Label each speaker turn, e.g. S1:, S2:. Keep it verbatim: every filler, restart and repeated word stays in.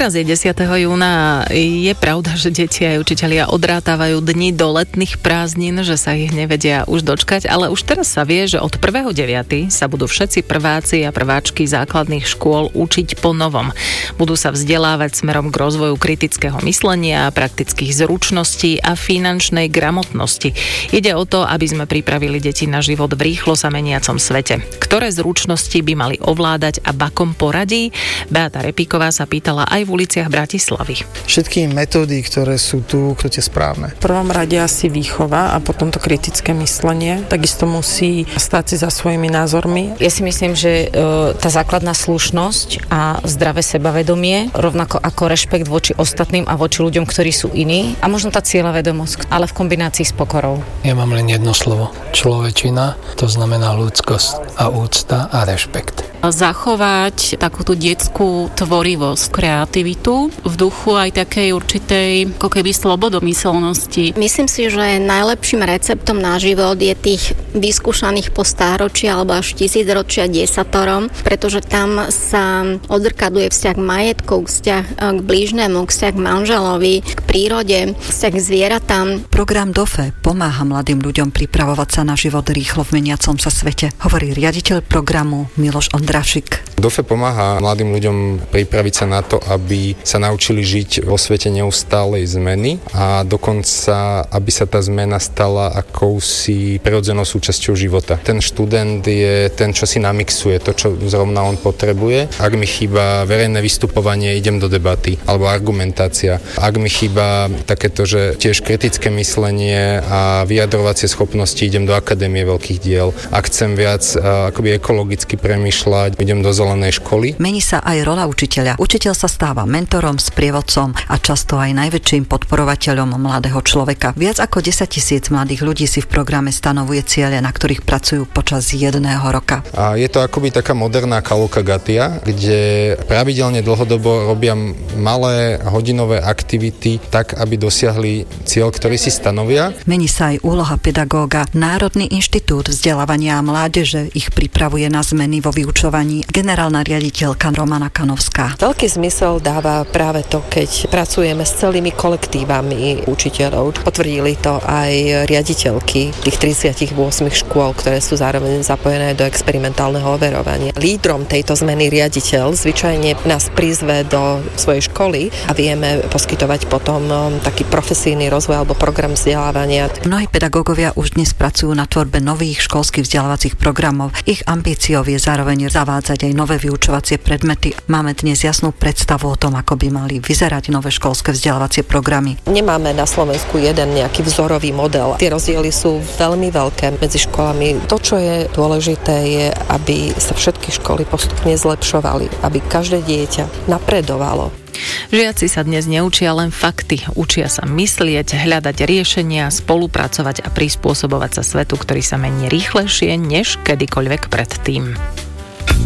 S1: Teraz je desiateho júna a je pravda, že deti aj učitelia odrátávajú dni do letných prázdnin, že sa ich nevedia už dočkať, ale už teraz sa vie, že od prvého deviateho sa budú všetci prváci a prváčky základných škôl učiť po novom. Budú sa vzdelávať smerom k rozvoju kritického myslenia, praktických zručností a finančnej gramotnosti. Ide o to, aby sme pripravili deti na život v rýchlo sa meniacom svete. Ktoré zručnosti by mali ovládať a v akom poradí? Beata Repíková sa pýtala aj v uliciach Bratislavy.
S2: Všetky metódy, ktoré sú tu, to je správne.
S3: V prvom rade asi výchova a potom to kritické myslenie. Takisto musí stáť si za svojimi názormi.
S4: Ja si myslím, že e, tá základná slušnosť a zdravé sebavedomie, rovnako ako rešpekt voči ostatným a voči ľuďom, ktorí sú iní, a možno tá cieľavedomosť, ale v kombinácii s pokorou.
S5: Ja mám len jedno slovo. Človečina, to znamená ľudskosť a úcta a rešpekt.
S6: Zachovať takú tú detskú tvorivosť, kreativitu v duchu aj takej určitej ako keby slobodomyselnosti.
S7: Myslím si, že najlepším receptom na život je tých vyskúšaných po stáročí alebo až tisícročia desatorom, pretože tam sa odzrkadluje vzťah k majetku, vzťah k blížnemu, vzťah k manželovi, k prírode, vzťah k zvieratám.
S8: Program dé ó ef é pomáha mladým ľuďom pripravovať sa na život rýchlo v meniacom sa svete, hovorí riaditeľ programu Miloš Ondrašik.
S9: dé ó ef é pomáha mladým ľuďom pripraviť sa na to, aby sa naučili žiť vo svete neustálej zmeny a dokonca, aby sa tá zmena stala akousi prirodzenou súčasťou života. Ten študent je ten, čo si namixuje to, čo zrovna on potrebuje. Ak mi chýba verejné vystupovanie, idem do debaty, alebo argumentácia. Ak mi chýba takéto, že tiež kritické myslenie a vyjadrovacie schopnosti, idem do akadémie veľkých diel. Ak chcem viac akoby ekologicky premýšľať, idem do zelenej školy.
S8: Mení sa aj rola učiteľa. Učiteľ sa stáva mentorom, sprievodcom a často aj najväčším podporovateľom mladého človeka. Viac ako desaťtisíc mladých ľudí si v programe stanovuje ciele, na ktorých pracujú počas jedného roka.
S9: A je to akoby taká moderná Kalokagatia, kde pravidelne dlhodobo robia malé hodinové aktivity tak, aby dosiahli cieľ, ktorý si stanovia.
S8: Mení sa aj úloha pedagóga. Národný inštitút vzdelávania a mládeže ich pripravuje na zmeny vo vyučovaní. Generálna riaditeľka Romana Kanovská.
S3: Veľký zmysel dáva práve to, keď pracujeme s celými kolektívami učiteľov. Potvrdili to aj riaditeľky tých tridsaťosem škôl, ktoré sú zároveň zapojené do experimentálneho overovania. Lídrom tejto zmeny riaditeľ zvyčajne nás prizve do svojej školy a vieme poskytovať potom taký profesijný rozvoj alebo program vzdelávania.
S8: Mnohí pedagógovia už dnes pracujú na tvorbe nových školských vzdelávacích programov. Ich ambíciou je zároveň zavádzať aj nové vyučovacie predmety. Máme dnes jasnú predstavu o tom, ako by mali vyzerať nové školské vzdelávacie programy.
S3: Nemáme na Slovensku jeden nejaký vzorový model. Tie rozdiely sú veľmi veľké medzi školami. To, čo je dôležité, je, aby sa všetky školy postupne zlepšovali, aby každé dieťa napredovalo.
S1: Žiaci sa dnes neučia len fakty. Učia sa myslieť, hľadať riešenia, spolupracovať a prispôsobovať sa svetu, ktorý sa mení rýchlejšie než kedykoľvek predtým.